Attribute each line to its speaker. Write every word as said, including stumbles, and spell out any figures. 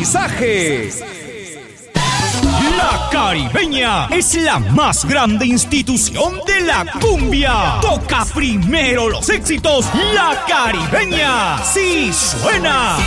Speaker 1: Mestizaje.
Speaker 2: La Caribeña es la más grande institución de la cumbia. Toca primero los éxitos. La Caribeña sí suena.